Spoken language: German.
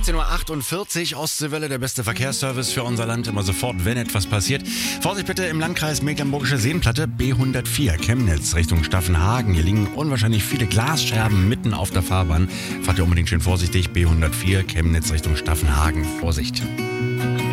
17.48 Uhr, Ostseewelle, der beste Verkehrsservice für unser Land, immer sofort, wenn etwas passiert. Vorsicht bitte im Landkreis Mecklenburgische Seenplatte, B104, Chemnitz, Richtung Staffenhagen. Hier liegen unwahrscheinlich viele Glasscherben mitten auf der Fahrbahn. Fahrt ihr unbedingt schön vorsichtig, B104, Chemnitz, Richtung Staffenhagen. Vorsicht.